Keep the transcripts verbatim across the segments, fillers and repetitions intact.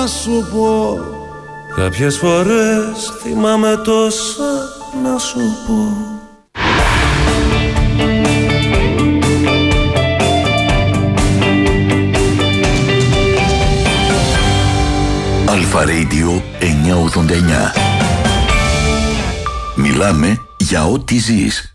σου πω. Κάποιες φορές θυμάμαι τόσα να σου πω. Αλφα Radio εννιακόσια ογδόντα εννιά. Μιλάμε για ό,τι ζεις.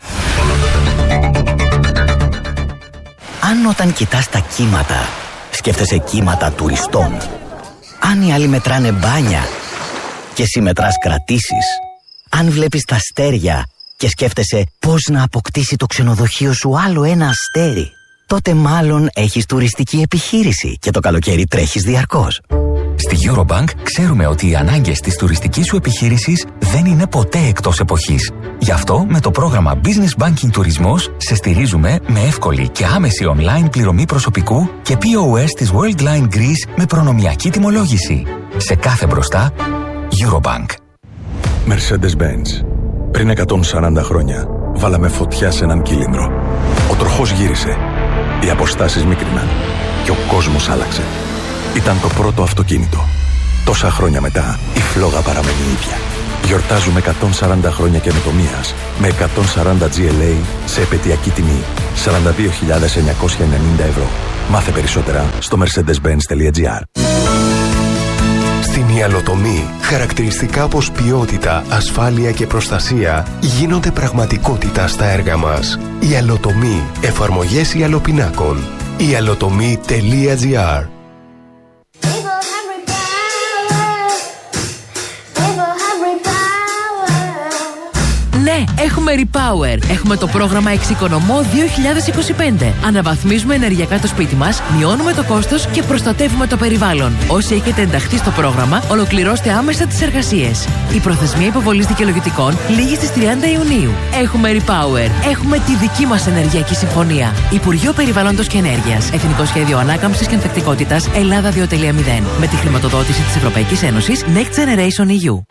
Αν όταν κοιτάς τα κύματα σκέφτεσαι κύματα τουριστών, αν οι άλλοι μετράνε μπάνια και εσύ μετράς κρατήσεις, αν βλέπεις τα αστέρια και σκέφτεσαι πώς να αποκτήσει το ξενοδοχείο σου άλλο ένα αστέρι, τότε μάλλον έχεις τουριστική επιχείρηση και το καλοκαίρι τρέχεις διαρκώς. Στη Eurobank ξέρουμε ότι οι ανάγκες της τουριστικής σου επιχείρησης δεν είναι ποτέ εκτός εποχής. Γι' αυτό με το πρόγραμμα Business Banking Τουρισμός σε στηρίζουμε με εύκολη και άμεση online πληρωμή προσωπικού και πι ο ες της Worldline Greece με προνομιακή τιμολόγηση. Σε κάθε μπροστά, Eurobank. Mercedes-Benz. Πριν εκατόν σαράντα χρόνια βάλαμε φωτιά σε έναν κύλινδρο. Ο τροχός γύρισε. Οι αποστάσεις μίκριναν. Και ο κόσμος άλλαξε. Ήταν το πρώτο αυτοκίνητο. Τόσα χρόνια μετά, η φλόγα παραμένει ίδια. Γιορτάζουμε εκατόν σαράντα χρόνια καινοτομίας με εκατόν σαράντα τζι ελ έι σε επαιτειακή τιμή σαράντα δύο χιλιάδες εννιακόσια ενενήντα ευρώ. Μάθε περισσότερα στο mercedes benz τελεία gr. Στην Ιαλοτομή, χαρακτηριστικά όπως ποιότητα, ασφάλεια και προστασία γίνονται πραγματικότητα στα έργα μας. Ιαλοτομή, εφαρμογές ιαλοπινάκων. ιαλοτομή τελεία gr. Ναι, έχουμε Repower. Έχουμε το πρόγραμμα Εξοικονομώ δύο χιλιάδες είκοσι πέντε. Αναβαθμίζουμε ενεργειακά το σπίτι μας, μειώνουμε το κόστος και προστατεύουμε το περιβάλλον. Όσοι έχετε ενταχθεί στο πρόγραμμα, ολοκληρώστε άμεσα τις εργασίες. Η προθεσμία υποβολής δικαιολογητικών λήγει στις τριάντα Ιουνίου. Έχουμε Repower. Έχουμε τη δική μας ενεργειακή συμφωνία. Υπουργείο Περιβάλλοντος και Ενέργειας. Εθνικό Σχέδιο Ανάκαμψης και Ανθεκτικότητας Ελλάδα δύο κόμμα μηδέν. Με τη χρηματοδότηση της Ευρωπαϊκής Ένωσης Next Generation ι γιου.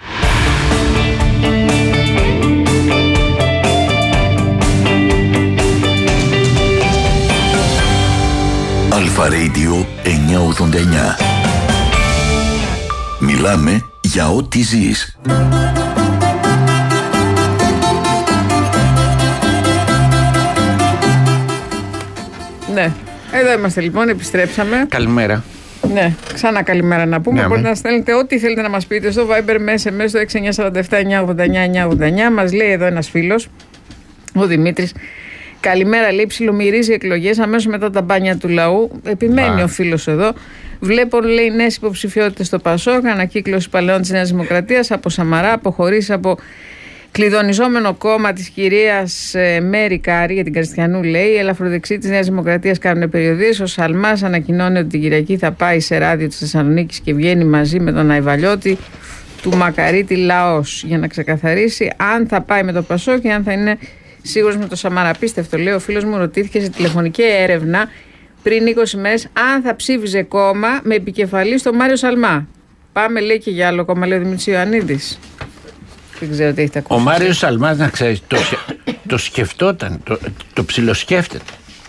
Αλφα Radio εννιακόσια ογδόντα εννιά. Μιλάμε για ό,τι ζεις. Ναι, εδώ είμαστε λοιπόν, επιστρέψαμε. Καλημέρα. Ναι, ξανά καλημέρα να πούμε. Ναι, Μπορείτε ναι. να στέλνετε ό,τι θέλετε να μας πείτε στο Viber, με ες εμ ες στο έξι εννιά τέσσερα επτά εννιά ογδόντα εννιά εννιά ογδόντα εννιά. Μας λέει εδώ ένας φίλος, ο Δημήτρης. Καλημέρα, λέει, ψιλομυρίζει εκλογές αμέσως μετά τα μπάνια του λαού. Επιμένει Μα. ο φίλος εδώ. Βλέπω, λέει, νέες υποψηφιότητες στο ΠΑΣΟΚ, ανακύκλωση παλαιών της Νέας Δημοκρατίας, από Σαμαρά, αποχωρήσει από κλειδονιζόμενο κόμμα της κυρίας ε, Μέρη Κάρη, για την Κριστιανού, λέει. Οι ελαφροδεξιοί της Νέας Δημοκρατίας κάνουν περιοδίες. Ο Σαλμάς ανακοινώνει ότι την Κυριακή θα πάει σε ράδιο της Θεσσαλονίκης και βγαίνει μαζί με τον Αϊβαλιώτη του Μακαρίτη Λαός για να ξεκαθαρίσει αν θα πάει με το ΠΑΣΟΚ και αν θα είναι σίγουρος με το Σαμάρα. Απίστευτο, λέει ο φίλος μου, ρωτήθηκε σε τηλεφωνική έρευνα πριν είκοσι μέρες αν θα ψήφιζε κόμμα με επικεφαλή στο Μάριο Σαλμά. Πάμε, λέει, και για άλλο κόμμα, λέει ο Δημήτρης Ιωαννίδης. Δεν ξέρω τι έχετε ακούσει. Ο Μάριος Σαλμάς, να ξέρεις, το, το σκεφτόταν, το, το ψιλοσκέφτεται.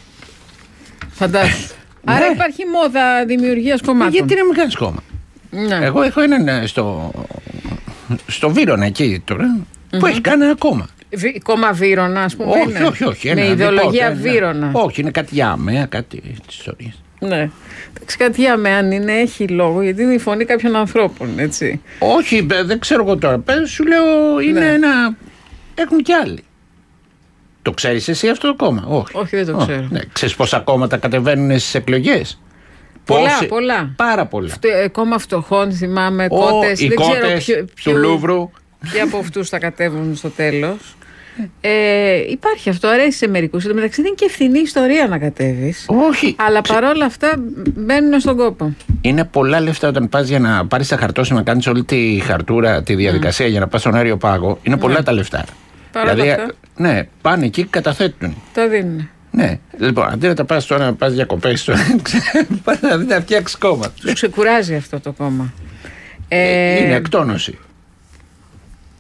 Φαντάζομαι. Άρα ναι. υπάρχει μόδα δημιουργίας κομμάτων. Γιατί να μην κάνεις κόμμα. Ναι. Εγώ έχω έναν στο, στο Βύρωνα εκεί τώρα, mm-hmm. που έχει κάνει ένα κόμμα. Βι, κόμμα Βύρωνα, ας πούμε. Όχι, είναι. όχι, όχι. Με ένα, ιδεολογία διπότε, Βύρωνα. Ένα. Όχι, είναι κάτι για αμαία, κάτι της ιστορίας. Ναι. Κάτι για αμαία, αν είναι, έχει λόγο, γιατί είναι η φωνή κάποιων ανθρώπων, έτσι. Όχι, δεν ξέρω εγώ τώρα. Πες, σου λέω, είναι ναι. ένα. Έχουν κι άλλοι. Το ξέρεις εσύ αυτό το κόμμα? Όχι. Όχι, δεν το ξέρω. Oh, ναι. Ξέρεις πόσα κόμματα κατεβαίνουν στις εκλογές? Πολλά, Πόσοι... πολλά. Πάρα πολλά. Φτω, ε, κόμμα φτωχών, θυμάμαι, oh, κότες. Οι δεν κότες ξέρω ποιο, ποιο, του Λούβρου. Ποιοι από αυτούς θα κατέβουν στο τέλος. Ε, υπάρχει αυτό, αρέσει σε μερικούς. Εν τω μεταξύ δεν είναι και ευθυνή ιστορία να κατέβεις. Όχι. Αλλά παρόλα αυτά μπαίνουν στον κόπο. Είναι πολλά λεφτά όταν πας για να πάρεις τα χαρτόσημα, να κάνεις όλη τη χαρτούρα, τη διαδικασία mm. για να πας στον Άριο Πάγο. Είναι πολλά mm. τα λεφτά. Παρόλα δηλαδή, αυτά. Ναι, πάνε εκεί και καταθέτουν. Τα δίνουν. Ναι, λοιπόν, αντί να τα πας τώρα να πας διακοπές, πας να φτιάξεις κόμμα. Τους ξεκουράζει αυτό το κόμμα. Ε, είναι εκτόνωση.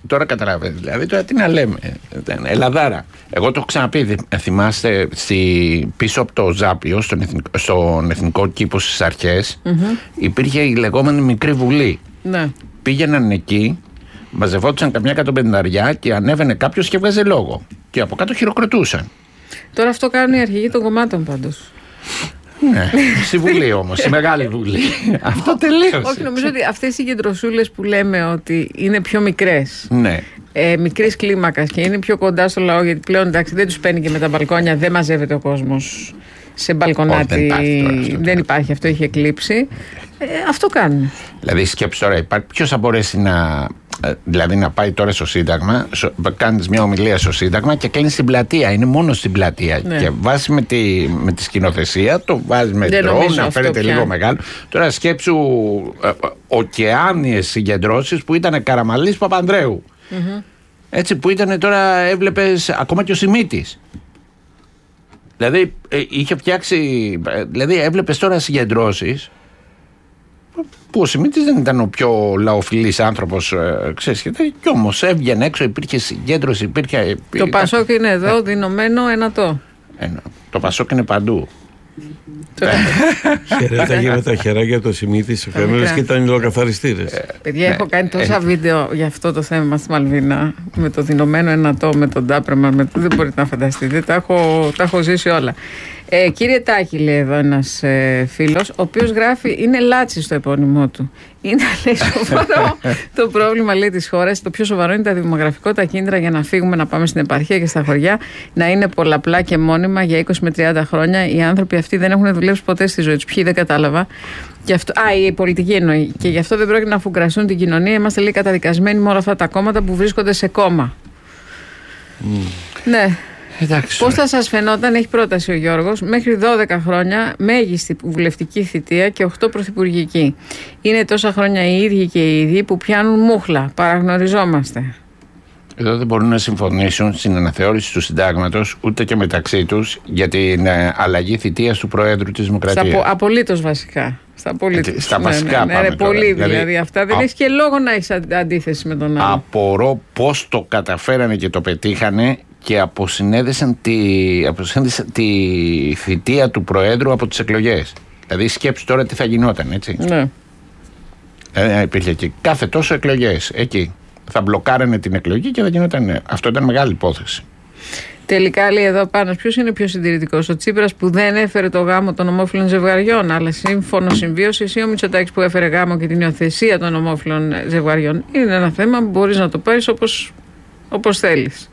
τώρα καταλαβαίνετε. Δηλαδή, τώρα τι να λέμε. Ελλαδάρα. Εγώ το έχω ξαναπεί. Θυμάστε, στη, πίσω από το Ζάπιο, στον εθνικό, στον εθνικό κήπο στις αρχές, mm-hmm. υπήρχε η λεγόμενη μικρή βουλή. Ναι. Πήγαιναν εκεί, μαζευόντουσαν καμιά εκατοπενταριά και ανέβαινε κάποιος και έβγαζε λόγο. Και από κάτω χειροκροτούσαν. Τώρα αυτό κάνουν οι αρχηγοί των κομμάτων πάντως. Ναι, στη Βουλή όμως, στη Μεγάλη Βουλή. Αυτό τελείωσε. Όχι, νομίζω ότι αυτές οι κεντροσούλες που λέμε ότι είναι πιο μικρές, ναι. ε, μικρής κλίμακας και είναι πιο κοντά στο λαό, γιατί πλέον εντάξει, δεν τους παίρνει και με τα μπαλκόνια, δεν μαζεύεται ο κόσμος σε μπαλκονάτι. Oh, δεν υπάρχει, τώρα, αυτό, δεν υπάρχει, αυτό έχει εκλείψει. Ε, αυτό κάνουν. Δηλαδή, σκέψου τώρα, υπάρχει, ποιος θα μπορέσει να. Δηλαδή να πάει τώρα στο Σύνταγμα, κάνεις μια ομιλία στο Σύνταγμα και κλείνεις στην πλατεία. Είναι μόνο στην πλατεία. Ναι. Και βάζει με τη, με τη σκηνοθεσία, το βάζει με τρόμο, να φαίνεται λίγο μεγάλο. Τώρα σκέψου ε, ωκεάνιες συγκεντρώσεις που ήταν Καραμαλής Παπανδρέου. Mm-hmm. Έτσι που ήταν τώρα, έβλεπες ακόμα και ο Σιμίτης. Δηλαδή ε, είχε φτιάξει. Ε, δηλαδή έβλεπες τώρα συγκεντρώσεις. Που ο Σιμίτης δεν ήταν ο πιο λαοφιλής άνθρωπος, ε, ξέρεις, και όμως έβγαινε έξω, υπήρχε συγκέντρωση, υπήρχε... υπήρχε το Πασόκ είναι εδώ, δυνωμένο, ενατό. Ένα, το Πασόκ είναι παντού. Χαιρέταγε με τα χεράκια το Σιμίτη σε εφημερίδες και ήταν υλοκαθαριστήρες. Παιδιά, έχω κάνει τόσα βίντεο για αυτό το θέμα στη Μαλβίνα, με το δυνωμένο ενατό, με τον τάπρεμα, με το... δεν μπορείτε να φανταστείτε, τα έχω, τα έχω ζήσει όλα. Ε, κύριε Τάκη, λέει εδώ ένας ε, φίλος, ο οποίος γράφει, είναι Λάτσι στο επώνυμό του. Είναι, λέει, σοβαρό το πρόβλημα, λέει, της χώρας. Το πιο σοβαρό είναι τα δημογραφικό, τα κίνητρα για να φύγουμε, να πάμε στην επαρχία και στα χωριά, να είναι πολλαπλά και μόνιμα για είκοσι με τριάντα χρόνια. Οι άνθρωποι αυτοί δεν έχουν δουλέψει ποτέ στη ζωή τους. Ποιοι, δεν κατάλαβα. Και αυτό, α, η πολιτική εννοεί. Και γι' αυτό δεν πρόκειται να φουγκραστούν την κοινωνία. Είμαστε, λέει, καταδικασμένοι με όλα αυτά τα κόμματα που βρίσκονται σε κόμμα. Mm. Ναι. Πώς θα σας φαινόταν, έχει πρόταση ο Γιώργος, μέχρι δώδεκα χρόνια μέγιστη βουλευτική θητεία και οκτώ πρωθυπουργική. Είναι τόσα χρόνια οι ίδιοι και οι ίδιοι που πιάνουν μούχλα. Παραγνωριζόμαστε. Εδώ δεν μπορούν να συμφωνήσουν στην αναθεώρηση του συντάγματος ούτε και μεταξύ τους για την ε, αλλαγή θητείας του Προέδρου της Δημοκρατίας. Στα, απολύτως βασικά. Στα, απολύτως. Στα βασικά, ναι, ναι, πάμε ναι, πολύ τώρα. δηλαδή, δηλαδή αυτά δεν α... έχεις και λόγο να έχεις αντίθεση με τον άλλο. Απορώ πώς το καταφέρανε και το πετύχανε και αποσυνέδεσαν τη, αποσυνέδεσαν τη θητεία του Προέδρου από τις εκλογές. Δηλαδή σκέψου τώρα τι θα γινόταν, έτσι. Ναι. Ε, υπήρχε εκεί κάθε τόσο εκλογές, εκεί. Θα μπλοκάρανε την εκλογή και θα γινόταν. Αυτό ήταν μεγάλη υπόθεση. Τελικά, λέει εδώ πάνω, ποιος είναι πιο συντηρητικός, ο Τσίπρας που δεν έφερε το γάμο των ομόφυλων ζευγαριών, αλλά σύμφωνο συμβίωσης, ή ο Μητσοτάκης που έφερε γάμο και την υιοθεσία των ομόφυλων ζευγαριών? Είναι ένα θέμα που μπορείς να το πάρεις όπως, όπως θέλεις.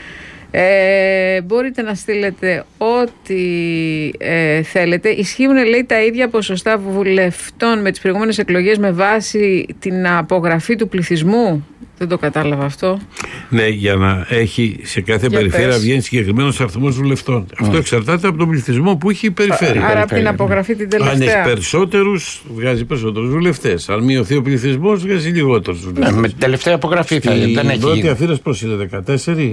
Ε, μπορείτε να στείλετε ό,τι ε, θέλετε. Ισχύουν, λέει, τα ίδια ποσοστά βουλευτών με τις προηγούμενες εκλογές με βάση την απογραφή του πληθυσμού? Δεν το κατάλαβα αυτό. Ναι, για να έχει σε κάθε για περιφέρεια βγαίνει συγκεκριμένος αριθμός βουλευτών. Mm. Αυτό εξαρτάται από τον πληθυσμό που έχει η περιφέρεια. Άρα από την απογραφή την τελευταία. Αν έχει περισσότερους, βγάζει περισσότερους βουλευτές. Αν μειωθεί ο πληθυσμός, βγάζει λιγότερους βουλευτές. Με την τελευταία απογραφή θα η δεν έχει. Η πρώτη αφήραση πώς είναι, δεκατέσσερα?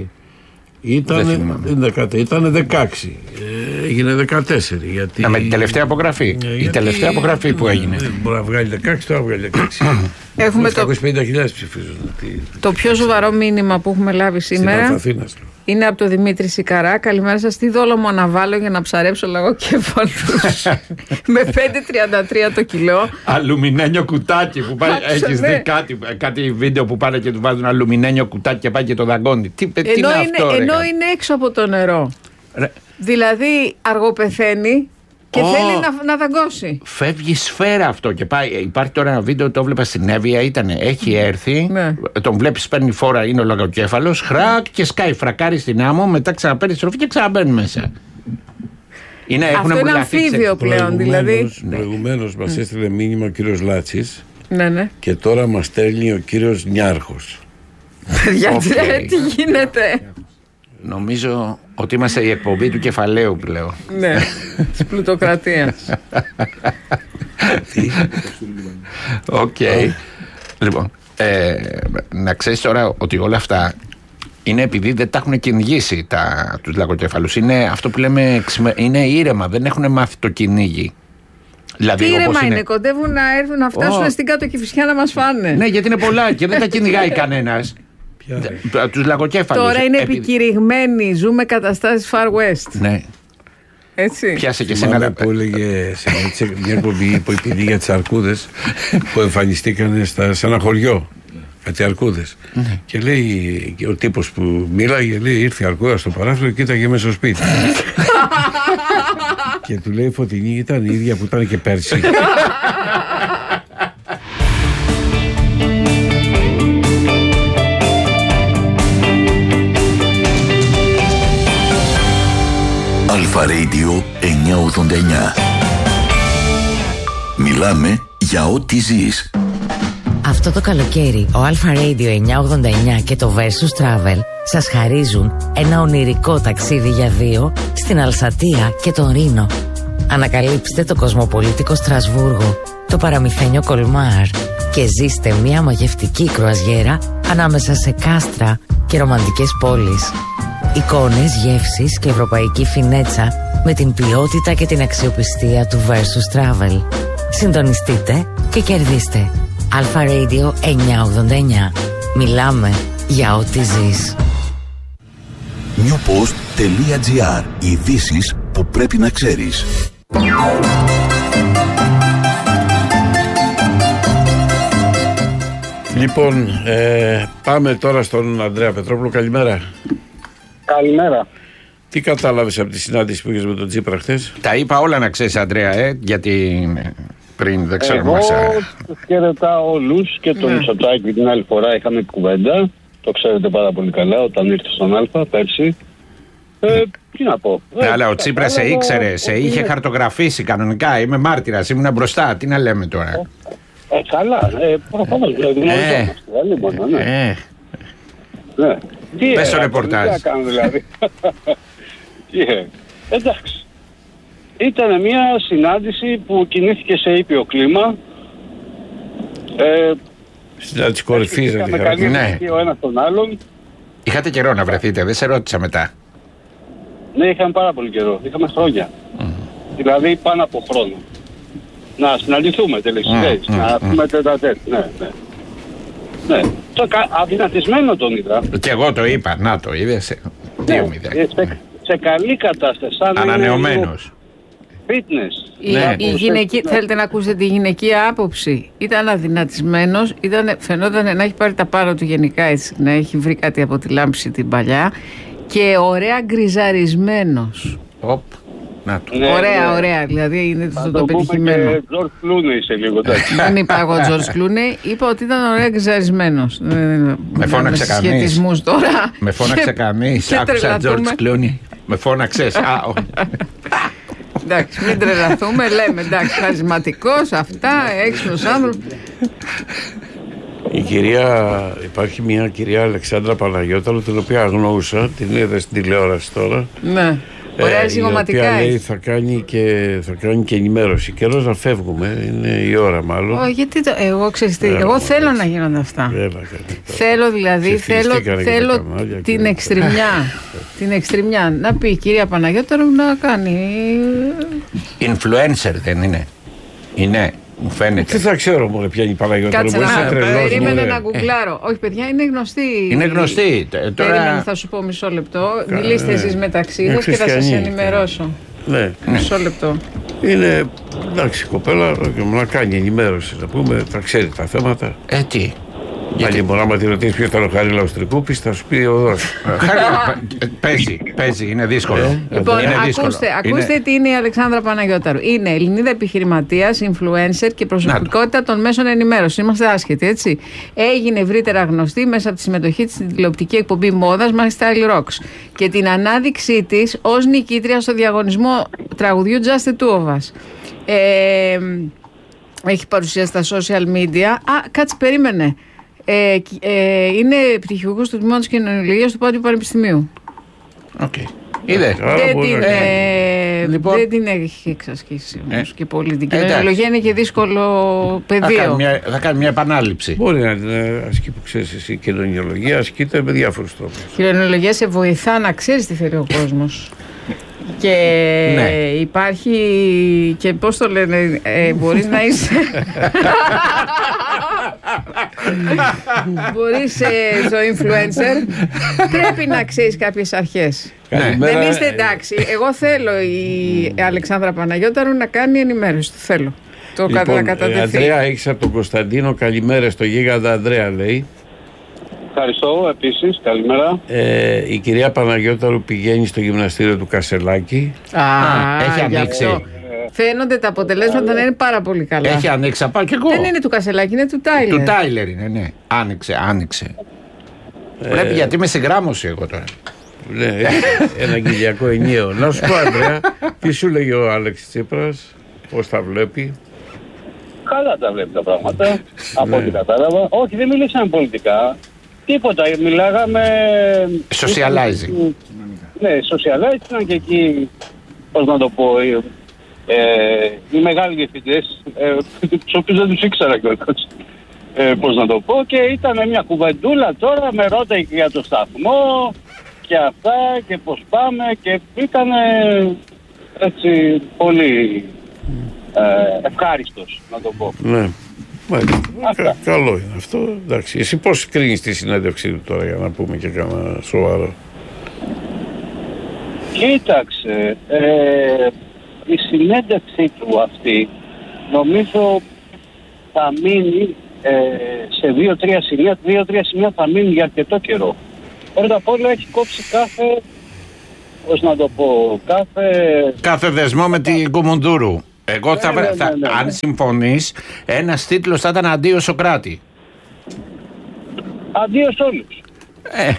Ήταν δεκαέξι. Ε, έγινε δεκατέσσερα. Γιατί... Α, με την τελευταία απογραφή. Ε, η τελευταία απογραφή που έγινε. Δεν μπορεί να βγάλει δεκαέξι, τώρα βγάλει δεκαέξι. Έχουμε το... εκατόν πενήντα χιλιάδες ψηφίζουν. Το πιο σοβαρό μήνυμα που έχουμε λάβει σήμερα είναι από τον Δημήτρη Σικαρά. Καλημέρα σας. Τι δόλο μου αναβάλω για να ψαρέψω λαγοκέφαλους? Με πέντε τριάντα τρία το κιλό. Αλουμινένιο κουτάκι που πάει. Έχεις δει κάτι, κάτι βίντεο που πάνε και του βάζουν αλουμινένιο κουτάκι και πάει και το δαγκώνει? Τι, τι ενώ είναι, είναι, αυτό, ενώ ρε, είναι έξω από το νερό. Ρε. Δηλαδή αργοπεθαίνει και oh. θέλει να, να δαγκώσει. Φεύγει σφαίρα αυτό και πάει. Υπάρχει τώρα ένα βίντεο, το έβλεπα στην Εύβοια, ήτανε, έχει έρθει, ναι. Τον βλέπεις, παίρνει φόρα, είναι ο λογοκέφαλος, χρακ και σκάει, φρακάρει στην άμμο, μετά ξαναπαίρνει στροφή και ξαναμπαίνει μέσα. Είναι, αυτό είναι αμφίβιο πλέον, δηλαδή. Προηγουμένως μας mm. έστειλε μήνυμα ο κύριος Λάτσης, ναι, ναι. και τώρα μας στέλνει ο κύριος Νιάρχος. Παιδιά, okay. τι γίνεται? Νομίζω ότι είμαστε η εκπομπή του κεφαλαίου πλέον. Ναι, της πλουτοκρατίας. Οκ. Λοιπόν, ε, να ξέρεις τώρα ότι όλα αυτά είναι επειδή δεν τα έχουν κυνηγήσει τα, τους λαγοκέφαλους. Είναι αυτό που λέμε, είναι ήρεμα, δεν έχουν μάθει το κυνήγι. Δηλαδή, τι ήρεμα είναι, είναι, κοντεύουν να έρθουν να φτάσουν oh. στην κάτω Κηφισιά να μας φάνε. Ναι, γιατί είναι πολλά και δεν τα κυνηγάει κανένας. Τους λαγοκέφαλους. Τώρα είναι Επί... επικηρυγμένοι. Ζούμε καταστάσεις Far West. Ναι. Έτσι. Πιάσε και Θυμάμαι σένα. που έλεγε σε μια εκπομπή που είπε για τις αρκούδες που εμφανιστήκαν στα, σε ένα χωριό. Κάτι αρκούδες. Ναι. Και λέει ο τύπος που μίλαγε, λέει, ήρθε η αρκούδα στο παράθυρο και κοίταγε μέσα στο σπίτι. Και του λέει η Φωτεινή ήταν η ίδια που ήταν και πέρσι. Αλφα Radio εννιακόσια ογδόντα εννιά. Μιλάμε για ό,τι ζεις. Αυτό το καλοκαίρι ο Αλφα Radio εννιακόσια ογδόντα εννιά και το Versus Travel σας χαρίζουν ένα ονειρικό ταξίδι για δύο στην Αλσατία και τον Ρήνο. Ανακαλύψτε το κοσμοπολίτικο Στρασβούργο, το παραμυθένιο Κολμάρ και ζήστε μια μαγευτική κρουαζιέρα ανάμεσα σε κάστρα και ρομαντικές πόλεις. Εικόνες, γεύσεις και ευρωπαϊκή φινέτσα με την ποιότητα και την αξιοπιστία του Versus Travel. Συντονιστείτε και κερδίστε. Αλφα Radio εννιακόσια ογδόντα εννιά. Μιλάμε για ό,τι ζεις. newpost.gr. Ειδήσεις που πρέπει να ξέρεις. Λοιπόν, ε, πάμε τώρα στον Ανδρέα Πετρόπουλο. Καλημέρα. Καλημέρα. Τι κατάλαβες από τη συνάντηση που είχες με τον Τσίπρα χθες? Τα είπα όλα να ξέρεις, Ανδρέα, ε, γιατί πριν δεν ξέρω Εγώ μέσα. τους χαιρετάω όλους και τον Μητσοτάκη ναι. την άλλη φορά είχαμε κουβέντα. Το ξέρετε πάρα πολύ καλά όταν ήρθε στον Αλφα πέρσι. Ε, τι να πω. Ναι, ε, αλλά ο Τσίπρας σε ήξερε, σε είχε είναι... χαρτογραφήσει κανονικά. Είμαι μάρτυρας, ήμουν μπροστά. Τι να λέμε τώρα. Ε, καλά. Ε, προφανώς. Ε, λοιπόν, ναι. Ε. ναι. Τι πες το ρεπορτάζ. Τι κάνω δηλαδή. Εντάξει. Ήταν μια συνάντηση που κινήθηκε σε ήπιο κλίμα. Ε, συνάντηση κορυφής. Είχαμε καλή ναι. ο ένας τον άλλον. Είχατε καιρό να βρεθείτε, δεν σε ρώτησα μετά. Ναι, είχαμε πάρα πολύ καιρό. Είχαμε χρόνια. Mm. Δηλαδή πάνω από χρόνο. Να συναντηθούμε τελεξιδές, mm. να πούμε mm. τετατέτ. Ναι, ναι. Ναι. Το αδυνατισμένο τον είδα. Και εγώ το είπα, να το είδες. Ναι. Σε, σε καλή κατάσταση. Ανανεωμένος. Fitness. Η, ναι. η γυναική, ναι. Θέλετε να ακούσετε τη γυναικεία άποψη. Ήταν αδυνατισμένος, ήταν, φαινόταν να έχει πάρει τα πάνω του γενικά έτσι, να έχει βρει κάτι από τη λάμψη την παλιά και ωραία γκριζαρισμένος. Οπ. Να το. Ναι, ωραία, ναι. ωραία. Δηλαδή είναι το, το, το πετυχημένο. Και George Clooney σε λίγο τέτοιο. Δεν είπα εγώ George Clooney, είπα ότι ήταν ωραία γκριζαρισμένος. Με φώναξε κανείς. Τώρα. Με φώναξε κανείς. Άκουσα George Clooney. Με φώναξες. Εντάξει, μην τρελαθούμε, λέμε εντάξει, χαρισματικός, αυτά, έξυπνος άνθρωπος. Η κυρία, υπάρχει μια κυρία Αλεξάνδρα Παναγιώταλου, την οποία αγνώουσα, την είδα στην τηλεόραση τώρα. Ναι. Ωραία ζυγωματικά. Η οποία λέει θα κάνει, και, θα κάνει και ενημέρωση. Καιρός να φεύγουμε, είναι η ώρα μάλλον. Oh, γιατί το, εγώ ξέρεις τι, εγώ θέλω να γίνονται αυτά. Βέβαια, θέλω δηλαδή, θέλω, θέλω την εξτριμιά. την εξτριμιά. Να πει η κυρία Παναγιώταρου να κάνει. Influencer δεν είναι. Είναι. Μου φαίνεται. Τι θα ξέρω μόνο ποια είναι η Παναγιώταρου. Κάτσε να περίμενε να γκουγκλάρω. Όχι παιδιά, είναι γνωστή. Είναι γνωστή. Τώρα... Περίμενε, θα σου πω μισό λεπτό. Κα... Μιλήστε εσείς μεταξύ σας και θα σας ενημερώσω. Ναι. Μισό λεπτό. Είναι εντάξει κοπέλα να κάνει ενημέρωση, να πούμε, θα ξέρει τα θέματα. Ε, τι. Γιατί μπορεί να τη ρωτήσει ποιο ήταν ο Χαρίλαος Τρικούπης, θα σου πει ο Δός. Παίζει, παίζει, είναι δύσκολο. Λοιπόν, είναι ακούστε, ακούστε είναι... τι είναι η Αλεξάνδρα Παναγιώταρου. Είναι Ελληνίδα επιχειρηματίας, influencer και προσωπικότητα των μέσων ενημέρωσης. Είμαστε άσχετοι, έτσι. Έγινε ευρύτερα γνωστή μέσα από τη συμμετοχή της στην τηλεοπτική εκπομπή μόδας Style Rocks και την ανάδειξή της ως νικήτρια στο διαγωνισμό τραγουδιού Just the Two of Us. Ε, έχει παρουσία στα social media. Α, κάτσε, περίμενε. Ε, ε, είναι πτυχιούχος του Τμήματος Κοινωνιολογίας του Πάντιου Πανεπιστημίου. Οκ. Okay. Είδε. Δεν, την, ε, λοιπόν, δεν την έχει εξασκήσει όμως ε, και πολύ. Την κοινωνιολογία είναι και δύσκολο πεδίο. Θα κάνει μια, θα κάνει μια επανάληψη. Μπορεί να ασκεί που ξέρεις εσύ. Η κοινωνιολογία ασκείται με διάφορους τρόπους. Η κοινωνιολογία σε βοηθά να ξέρεις τι θέλει ο κόσμος. Και ναι. Υπάρχει και πώς το λένε, ε, μπορείς να είσαι μπορείς ε, στο influencer, πρέπει να ξέρεις κάποιες αρχές. Καλημέρα. Δεν είστε εντάξει. Εγώ θέλω η Αλεξάνδρα Παναγιώταρου να κάνει ενημέρωση. Το θέλω. Το Λοιπόν, να κατατεθεί. Ανδρέα, έχεις από τον Κωνσταντίνο καλημέρα στο Γίγαντα Ανδρέα, λέει. Ευχαριστώ επίσης. Καλημέρα. Ε, η κυρία Παναγιώταρου πηγαίνει στο γυμναστήριο του Κασελάκη. Α, έχει γι' ανοίξει. αυτό. Φαίνονται τα αποτελέσματα να είναι πάρα πολύ καλά. Έχει ανοίξει, θα πάω κι εγώ. Δεν είναι του Κασελάκη, είναι του Τάιλερ. Του Τάιλερ είναι, ναι. Άνοιξε, άνοιξε. Ε... Πρέπει, γιατί είμαι σε γράμμωση εγώ τώρα. Ναι, ένα κοιλιακό ενιαίο. Να σου πω, Ανδρέα, τι σου λέγει ο Άλεξ Τσίπρας, πώς τα βλέπει? Καλά τα βλέπει τα πράγματα, από ό,τι κατάλαβα. Όχι, δεν μιλήσαμε πολιτικά. Τίποτα, μιλάγαμε... Socializing. Ναι, socializing ήταν και εκεί, πώς να το πω, ε, οι μεγάλοι διευθυντές, ε, τους οποίους δεν τους ήξερα κιόλας, ε, πώς να το πω, και ήταν μια κουβεντούλα τώρα, με ρώταγε και για το σταθμό και αυτά και πώς πάμε, και ήταν έτσι πολύ ε, ευχάριστος, να το πω. Ναι. Κα, καλό είναι αυτό. Εντάξει. Εσύ πώς κρίνεις τη συνέντευξή του τώρα, για να πούμε και κανένα σοβαρό? Κοίταξε, ε, η συνέντευξή του αυτή νομίζω θα μείνει ε, σε δύο-τρία σημεία. Δύο-τρία σημεία θα μείνει για αρκετό καιρό. Πρώτα απ' όλα έχει κόψει κάθε, πώς να το πω, κάθε... Κάθε δεσμό με την Κουμουντούρου. Εγώ θα, ναι, ναι, ναι, θα, ναι, ναι. αν συμφωνείς, ένας τίτλος θα ήταν «Αντίο Σοκράτη». Αντίο σε όλους. Ε.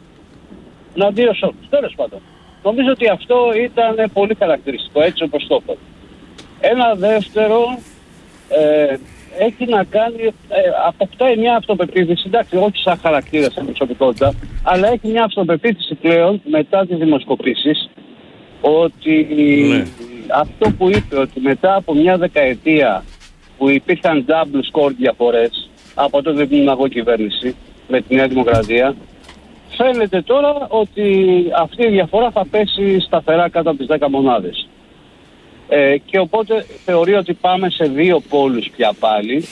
Αντίο σε όλους. Τέλος πάντων. Νομίζω ότι αυτό ήταν πολύ χαρακτηριστικό, έτσι όπως το είπα. Ένα δεύτερο, ε, έχει να κάνει, ε, αποκτάει μια αυτοπεποίθηση, εντάξει, όχι σαν χαρακτήρα, σαν προσωπικότητα, αλλά έχει μια αυτοπεποίθηση πλέον μετά τις δημοσκοπήσεις, ότι ναι. αυτό που είπε, ότι μετά από μια δεκαετία που υπήρχαν double score διαφορές, από τότε δεν ήμουν εγώ κυβέρνηση με τη Νέα Δημοκρατία, φαίνεται τώρα ότι αυτή η διαφορά θα πέσει σταθερά κάτω από τις δέκα μονάδες. Ε, και οπότε θεωρεί ότι πάμε σε δύο πόλους πια πάλι,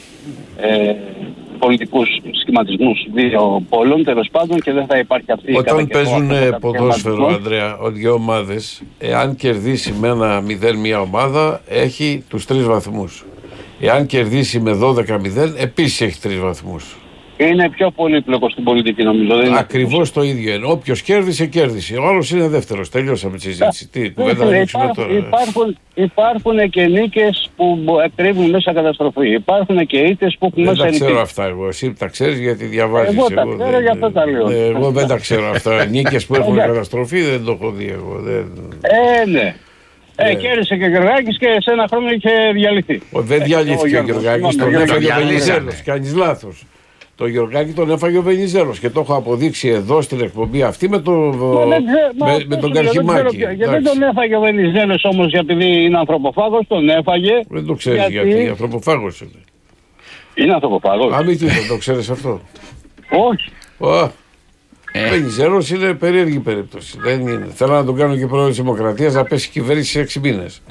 ε, πολιτικούς σχηματισμούς δύο πόλων τέλος πάντων, και δεν θα υπάρχει αυτή η Όταν παίζουν ποδόσφαιρο, Ανδρέα, οι δύο ομάδες, εάν κερδίσει με ένα μηδέν μια ομάδα, έχει τους τρεις βαθμούς. Εάν κερδίσει με δώδεκα μηδέν, επίσης έχει τρεις βαθμούς. Είναι πιο πολύπλοκο στην πολιτική, νομίζω. Ακριβώς το ίδιο είναι. Όποιος κέρδισε, κέρδισε. Ο άλλος είναι δεύτερος. Τελειώσαμε τη συζήτηση. Τι, κουβέντα να ανοίξουμε τώρα. Υπάρχουν, υπάρχουν και νίκες που κρύβουν μέσα καταστροφή. Υπάρχουν και ήττες που έχουν μέσα νίκες. Δεν τα ξέρω νίκες. αυτά εγώ. Εσύ τα ξέρεις γιατί διαβάζεις. Εγώ τα ξέρω, γι' αυτό τα λέω. Εγώ δεν τα ξέρω αυτά. Νίκες που έχουν καταστροφή δεν το έχω δει εγώ. Ε, ναι. Ε, κέρδισε και ο Γεωργάκης και σε ένα χρόνο είχε διαλυθεί. Δεν διαλύθηκε ο Γεωργάκης. Τον έφαγε ο Βενιζέλος. Κάνεις λάθος. Το Γεωργάκη τον έφαγε ο Βενιζέλος και το έχω αποδείξει εδώ στην εκπομπή αυτή με, το, μα, με, με, με τον Καρχιμάκη. Γιατί δεν τον έφαγε ο Βενιζέλος όμως επειδή είναι ανθρωποφάγος, τον έφαγε. Δεν το ξέρεις γιατί, γιατί ανθρωποφάγος είναι. Είναι ανθρωποφάγος. Α, μην τι το ξέρεις αυτό. Όχι. Ο ε. Βενιζέλος είναι περίεργη περίπτωση. Δεν είναι. Θέλω να τον κάνω και πρόεδρο της Δημοκρατίας να πέσει κυβέρνηση σε έξι μήνες.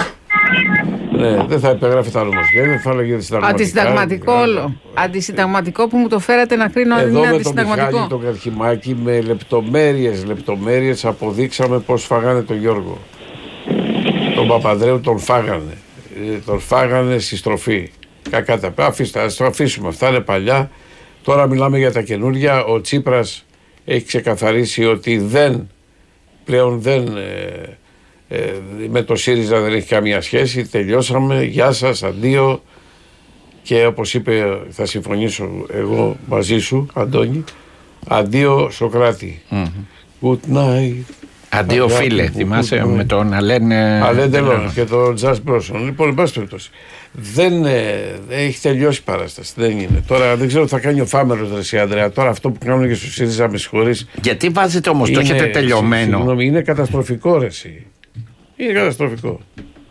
Ναι, δεν θα υπεγράφει τα νομοσχέδια, δεν θα έλεγε συνταγματικό. Αντισυνταγματικό όλο. Αντισυνταγματικό που μου το φέρατε να κρίνω αν είναι αντισυνταγματικό. Εδώ με τον Μιχάλη, τον Καρχιμάκη, με λεπτομέρειες, λεπτομέρειες αποδείξαμε πώς φάγανε τον Γιώργο. Τον Παπανδρέου τον φάγανε. Τον φάγανε στη στροφή. Κακά τα πέρα. Αφήστε, ας το αφήσουμε. Αυτά είναι παλιά. Τώρα μιλάμε για τα καινούργια. Ο Τσίπρας έχει ξεκαθαρίσει ότι δεν, πλέον δεν... Ε, Ε, με το ΣΥΡΙΖΑ δεν έχει καμία σχέση, τελειώσαμε, γεια σας, αντίο, και όπως είπε, θα συμφωνήσω εγώ μαζί σου, Αντώνη, αντίο Σοκράτη. Mm-hmm. Good night. Αντίο φίλε, θυμάσαι με τον Αλέν Αλέν Τελών και τον Τζας Μπρόσον. Λοιπόν, εν πάση περιπτώσει, δεν ε, έχει τελειώσει η παράσταση, δεν είναι. Τώρα δεν ξέρω τι θα κάνει ο Φάμερος, ρε εσύ Ανδρέα, τώρα αυτό που κάνουν και στο ΣΥΡΙΖΑ, με συγχωρείς. Γιατί βάζετε όμως, το έχετε τελειωμένο. Συγγνώμη, είναι καταστροφικό, ρε εσύ. Είναι καταστροφικό.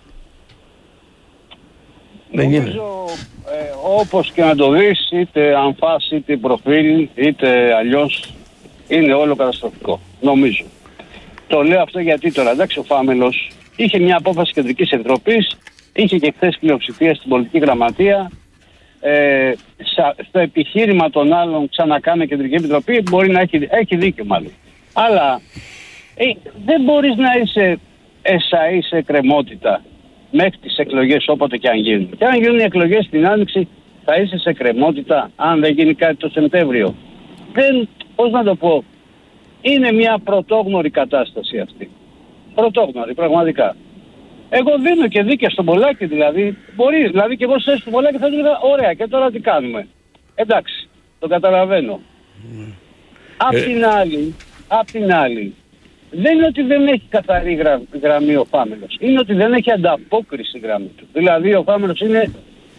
Δεν είναι. Ε, όπως και να το δεις, είτε αν φας, είτε προφίλ, είτε αλλιώς, είναι όλο καταστροφικό. Νομίζω. Το λέω αυτό γιατί τώρα, εντάξει, ο Φάμελος είχε μια απόφαση κεντρικής επιτροπής, είχε και χθες πλειοψηφία στην πολιτική γραμματεία, ε, στο επιχείρημα των άλλων ξανακάνε κεντρική επιτροπή, μπορεί να έχει, έχει δίκιο μάλλον. Αλλά ε, δεν μπορείς να είσαι εσαΐ σε κρεμότητα μέχρι τις εκλογές όποτε και αν γίνουν. Και αν γίνουν οι εκλογές στην Άνοιξη, θα είσαι σε κρεμότητα αν δεν γίνει κάτι το Σεπτέμβριο. Δεν, πώς να το πω, είναι μια πρωτόγνωρη κατάσταση αυτή. Πρωτόγνωρη, πραγματικά. Εγώ δίνω και δίκαια στον Πολάκη, δηλαδή. Μπορεί, δηλαδή και εγώ σε στον Πολάκη θα του έλεγα, ωραία, και τώρα τι κάνουμε. Εντάξει, το καταλαβαίνω. Mm. Απ' ε... την άλλη, απ' την άλλη, δεν είναι ότι δεν έχει καθαρή γρα, γραμμή ο Φάμελος. Είναι ότι δεν έχει ανταπόκριση γραμμή του. Δηλαδή ο Φάμελος είναι,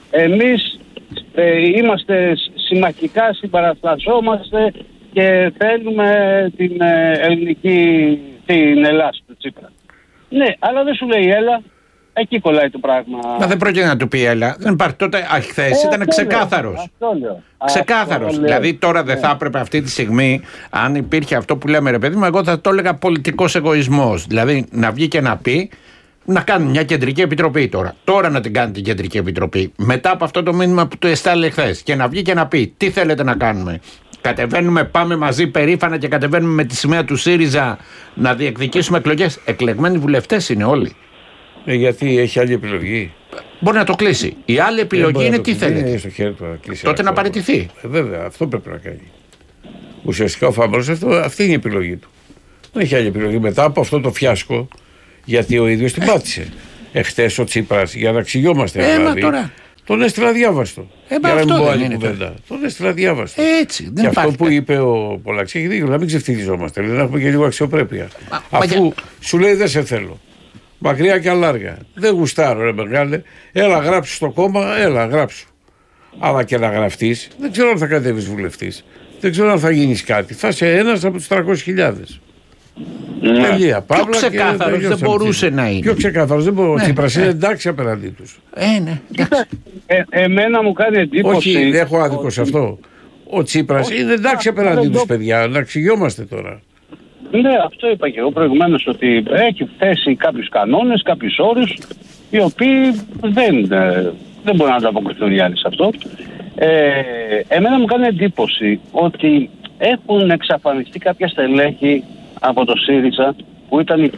εμείς ε, είμαστε συμμαχικά, συμπαραστασσόμαστε και θέλουμε την ε, ελληνική, την Ελλάδα του Τσίπρα. Ναι, αλλά δεν σου λέει έλα, εκεί κολλάει το πράγμα. Μα δεν πρόκειται να του πει έλα. Δεν υπάρχει τότε. Χθες ε, ήταν ξεκάθαρος. Ξεκάθαρος. Δηλαδή τώρα δεν θα έπρεπε αυτή τη στιγμή, αν υπήρχε αυτό που λέμε ρε παιδί μου, εγώ θα το έλεγα πολιτικός εγωισμός. Δηλαδή να βγει και να πει, να κάνει μια κεντρική επιτροπή τώρα. Τώρα να την κάνει την κεντρική επιτροπή. Μετά από αυτό το μήνυμα που του εστάλε χθες. Και να βγει και να πει τι θέλετε να κάνουμε. Κατεβαίνουμε, πάμε μαζί περήφανα και κατεβαίνουμε με τη σημαία του ΣΥΡΙΖΑ να διεκδικήσουμε εκλογές. Εκλεγμένοι βουλευτές είναι όλοι. Ε, γιατί έχει άλλη επιλογή. Μπορεί να το κλείσει. Η άλλη επιλογή ε, είναι τι θέλετε. Στο χέρι του, να τότε να παραιτηθεί. Ε, βέβαια, αυτό πρέπει να κάνει. Ουσιαστικά ο Φάμελος αυτή είναι η επιλογή του. Δεν έχει άλλη επιλογή μετά από αυτό το φιάσκο, γιατί ο ίδιος την πάτησε. Εχθές ο Τσίπρας, για να ξυγιόμαστε. Ε, δηλαδή, τώρα. Τον έστειλα διάβαστο. Ε, για να μην πω άλλη κουβέντα. Τον έστειλα διάβαστο. Έτσι. Δεν και αυτό που είπε ο Πολάκης έχει δίκιο, να μην ξεφτυλιζόμαστε. Δηλαδή να έχουμε και λίγο αξιοπρέπεια. Μα, Αφού μα... σου λέει δεν σε θέλω. Μακριά και αλάργα. Δεν γουστάρω, ρε μεγάλε. Έλα, γράψου στο κόμμα, έλα, γράψου. Αλλά και να γραφτείς, δεν ξέρω αν θα κατέβεις βουλευτής. Δεν ξέρω αν θα γίνεις κάτι. Θα είσαι ένας από τους τριακόσιες χιλιάδες. Ναι. Τελεία. Πιο ξεκάθαρος δεν μπορούσε να είναι. Πιο ξεκάθαρος δεν μπορούσε. Ναι, η Τσίπρας είναι εντάξει απέναντί τους. Ε, ναι. Ε, εμένα μου κάνει εντύπωση. Όχι, δεν έχω άδικο σε αυτό. Ο Τσίπρας είναι εντάξει απέναντί τους, παιδιά. Να ξυγιόμαστε τώρα. Ναι, αυτό είπα και εγώ προηγουμένως, ότι έχει θέσει κάποιους κανόνες, κάποιους όρους, οι οποίοι δεν, δεν μπορούν να ανταποκριθούν οι άλλοι σε αυτό. Ε, εμένα μου κάνει εντύπωση ότι έχουν εξαφανιστεί κάποια στελέχη από το ΣΥΡΙΖΑ που ήταν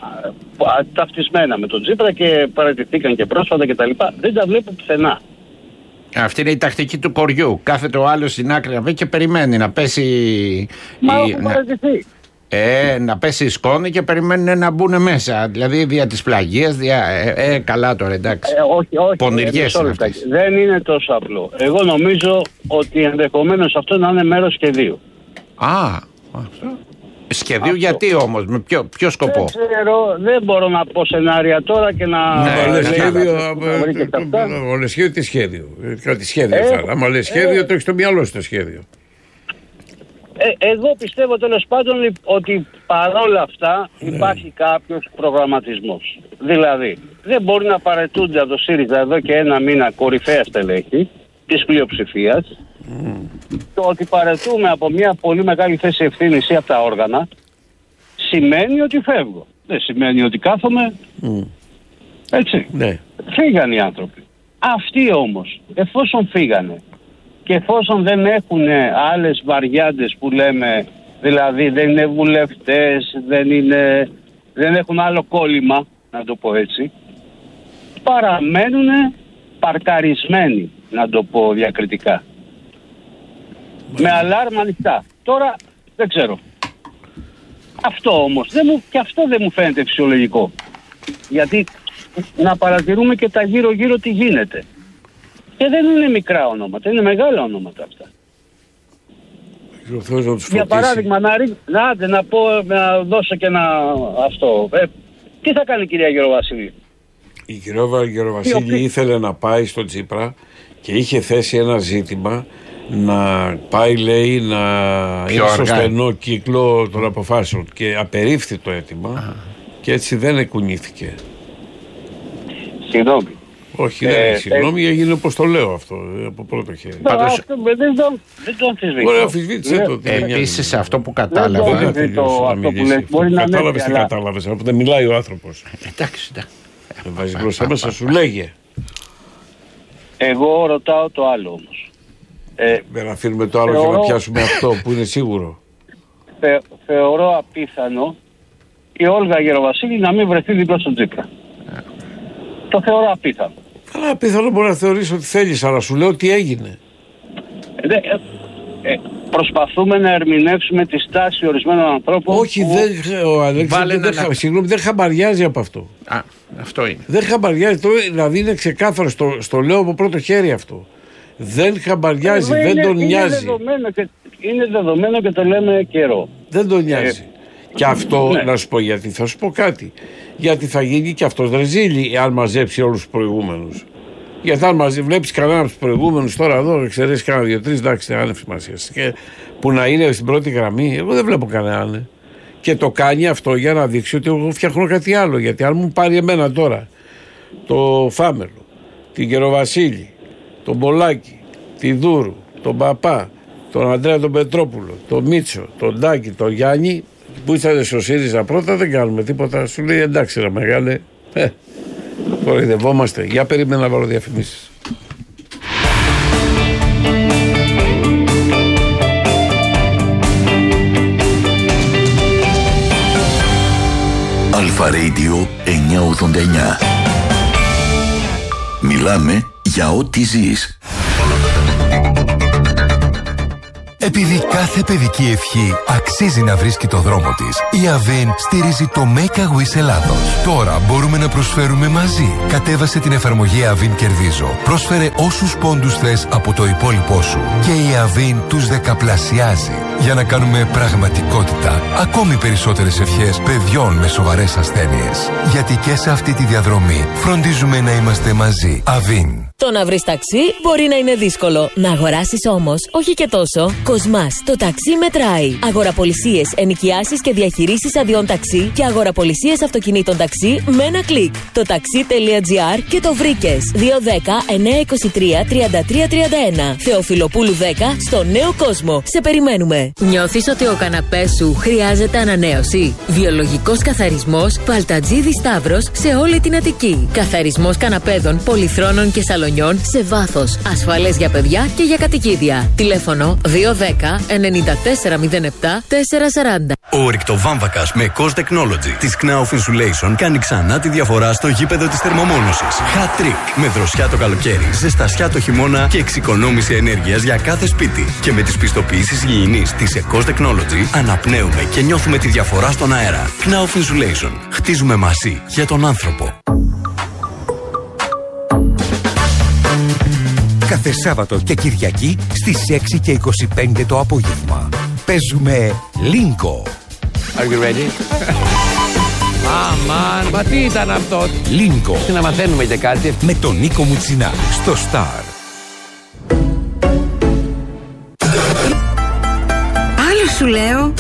ταυτισμένα με τον Τσίπρα και παραιτηθήκαν και πρόσφατα κτλ. Δεν τα βλέπω πουθενά. Αυτή είναι η τακτική του κοριού. Κάθεται ο άλλος στην άκρη να πει και περιμένει να πέσει. Μα η... έχουν παραιτηθεί. Ε, να πέσει η σκόνη και περιμένουν να μπουν μέσα. Δηλαδή δια της πλαγίας, δια... ε, ε, καλά τώρα, εντάξει. Ε, όχι, όχι. Πονηριές είναι αυτές. Δεν είναι τόσο απλό. Εγώ νομίζω ότι ενδεχομένως αυτό να είναι μέρος σχεδίου. Α, αυτό. Σχεδίου αυτό. Γιατί όμως, με ποιο, ποιο σκοπό? Δεν ξέρω, δεν μπορώ να πω σενάρια τώρα και να... Ναι, λες σχέδιο, ο σχέδιο τι σχέδιο. Κάτι σχέδιο ε, θα. Άμα λες σχέδιο, ε, το έχεις στο μυαλό σου το σχέδιο. Ε, εγώ πιστεύω τέλος πάντων ότι παρόλα αυτά ναι. υπάρχει κάποιος προγραμματισμός. Δηλαδή, δεν μπορεί να παραιτούνται από το ΣΥΡΙΖΑ εδώ και ένα μήνα κορυφαία στελέχη της πλειοψηφίας. Mm. Το ότι παραιτούμε από μια πολύ μεγάλη θέση ευθύνης ή από τα όργανα σημαίνει ότι φεύγω. Δεν σημαίνει ότι κάθομαι. Mm. Έτσι. Ναι. Φύγαν οι άνθρωποι. Αυτοί όμως, εφόσον φύγανε και εφόσον δεν έχουν άλλες βαριάντες που λέμε, δηλαδή δεν είναι βουλευτές, δεν, είναι, δεν έχουν άλλο κόλλημα, να το πω έτσι, παραμένουν παρκαρισμένοι, να το πω διακριτικά. Με αλάρμα ανοιχτά. Τώρα δεν ξέρω. Αυτό όμως, δεν μου, και αυτό δεν μου φαίνεται φυσιολογικό. Γιατί να παρατηρούμε και τα γύρω-γύρω τι γίνεται. Και δεν είναι μικρά ονόματα, είναι μεγάλα ονόματα αυτά. Για παράδειγμα, να, να, να, πω, να δώσω και ένα αυτό. Ε, τι θα κάνει η κυρία Γεροβασίλη? Η κυρία Γεροβασίλη ήθελε να πάει στον Τσίπρα και είχε θέσει ένα ζήτημα να πάει, λέει, να είναι στο στενό κύκλο των αποφάσεων και απερίφθη το αίτημα. Α. Και έτσι δεν εκουνήθηκε. Συγγνώμη. Όχι, δεν είναι συγγνώμη, έγινε όπως το λέω αυτό από πρώτο χέρι. Πάντως, αυτό, δεν το, δεν το αμφισβήτω. Ωραία, αμφισβήτησε το. Επίσης αυτό που κατάλαβα. Δεν κατάλαβες τι κατάλαβες, από δεν μιλάει ο άνθρωπος. Εντάξει, εντάξει. Δεν βάζεις μπροστά μέσα, σου λέγε. Εγώ ρωτάω το άλλο όμως. Ε, Δεν αφήνουμε το άλλο θεωρώ, και να πιάσουμε αυτό που είναι σίγουρο. Θε, θεωρώ απίθανο η Όλγα Γεροβασίλη να μην βρεθεί δίπλα στον Τσίπρα. Yeah. Το θεωρώ απίθανο. Καλά, απίθανο μπορεί να θεωρήσει ότι θέλεις, αλλά σου λέω τι έγινε. Ε, ε, ε, προσπαθούμε να ερμηνεύσουμε τη στάση ορισμένων ανθρώπων. Όχι, που... δεν, ο Αλέξης δεν, χα, συγγνώμη, δεν χαμπαριάζει από αυτό. Α, αυτό είναι. Δεν χαμπαριάζει, το, δηλαδή είναι ξεκάθαρο, στο, στο λέω από πρώτο χέρι αυτό. Δεν χαμπαριάζει, ε, δεν είναι, τον είναι νοιάζει. Δεδομένο και, είναι δεδομένο και το λέμε καιρό. Δεν τον νοιάζει. Ε, και αυτό, ναι. Να σου πω γιατί, θα σου πω κάτι. Γιατί θα γίνει και αυτός ρεζίλι εάν μαζέψει όλους τους προηγούμενους. Γιατί αν μαζί βλέπεις κανένα από τους προηγούμενους τώρα εδώ, εξαιρέσεις κανένα δύο-τρεις, εντάξει, άνευ σημασίας. Και που να είναι στην πρώτη γραμμή, εγώ δεν βλέπω κανέναν. Και το κάνει αυτό για να δείξει ότι εγώ φτιάχνω κάτι άλλο. Γιατί αν μου πάρει εμένα τώρα το Φάμελο, την Γεροβασίλη, τον Πολάκη, τη Δούρου, τον Παπά, τον Αντρέα τον Πετρόπουλο, τον Μίτσο, τον Τάκη, τον Γιάννη, που ήρθατε στο ΣΥΡΙΖΑ πρώτα, δεν κάνουμε τίποτα. Σου λέει εντάξει, ρε μεγάλε. Ε, κοροϊδευόμαστε. Για περίμενα να βάλω διαφημίσεις. Αλφα Radio εννιακόσια ογδόντα εννιά. Μιλάμε για ό,τι ζεις. Επειδή κάθε παιδική ευχή αξίζει να βρίσκει το δρόμο της, η Αβίν στηρίζει το Make a Wish Ελλάδος. Τώρα μπορούμε να προσφέρουμε μαζί. Κατέβασε την εφαρμογή Αβίν Κερδίζω. Πρόσφερε όσους πόντους θες από το υπόλοιπό σου και η Αβίν τους δεκαπλασιάζει. Για να κάνουμε πραγματικότητα ακόμη περισσότερες ευχές παιδιών με σοβαρές ασθένειες. Γιατί και σε αυτή τη διαδρομή φροντίζουμε να είμαστε μαζί. Αβίν. Το να βρεις ταξί μπορεί να είναι δύσκολο. Να αγοράσεις όμως, όχι και τόσο. Κοσμάς, το ταξί μετράει. Αγοραπολισίες, ενοικιάσεις και διαχειρήσεις αδειών ταξί και αγοραπολισίες αυτοκινήτων ταξί με ένα κλικ. Το taxi.gr και το βρήκες. δύο ένα μηδέν εννιά δύο τρία τριάντα τρία τριάντα ένα. Θεοφιλοπούλου δέκα στο Νέο Κόσμο. Σε περιμένουμε. Νιώθεις ότι ο καναπές σου χρειάζεται ανανέωση? Βιολογικός καθαρισμός Παλτατζίδη Σταύρος σε όλη την Αττική. Καθαρισμός καναπέδων, πολυθρόνων και σαλονιών σε βάθος. Ασφαλές για παιδιά και για κατοικίδια. Τηλέφωνο δύο ένα μηδέν εννιά τέσσερα μηδέν επτά τέσσερα σαράντα. Ο ρηκτοβάμβακας με Cost Technology της Knauf Insulation κάνει ξανά τη διαφορά στο γήπεδο της θερμομόνωσης. Hat Trick. Με δροσιά το καλοκαίρι, ζεστασιά το χειμώνα και εξοικονόμηση ενέργειας για κάθε σπίτι. Και με τις πιστοποιήσεις υγιεινής της Cost Technology αναπνέουμε και νιώθουμε τη διαφορά στον αέρα. Knauf Insulation. Χτίζουμε μαζί για τον άνθρωπο. Κάθε Σάββατο και Κυριακή στις έξι και είκοσι πέντε το απόγευμα. Παίζουμε Λίνκο. Are you ready? Αμάν, μα τι ήταν αυτό? Λίνκο. Και να μαθαίνουμε και κάτι. Με τον Νίκο Μουτσινά στο Star. Άλλο σου λέω.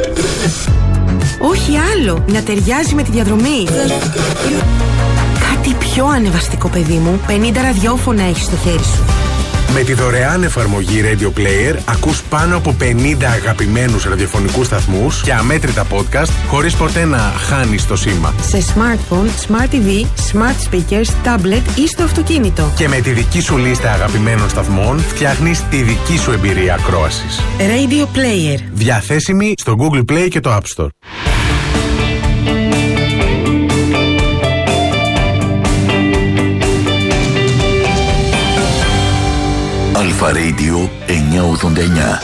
Όχι άλλο, να ταιριάζει με τη διαδρομή. Κάτι πιο ανεβαστικό, παιδί μου. πενήντα ραδιόφωνα έχεις στο χέρι σου. Με τη δωρεάν εφαρμογή Radio Player ακούς πάνω από πενήντα αγαπημένους ραδιοφωνικούς σταθμούς και αμέτρητα podcast χωρίς ποτέ να χάνεις το σήμα. Σε smartphone, smart τι βι, smart speakers, tablet ή στο αυτοκίνητο. Και με τη δική σου λίστα αγαπημένων σταθμών φτιάχνεις τη δική σου εμπειρία ακρόασης. Radio Player. Διαθέσιμη στο Google Play και το App Store. Αλφα Radio εννιακόσια ογδόντα εννιά.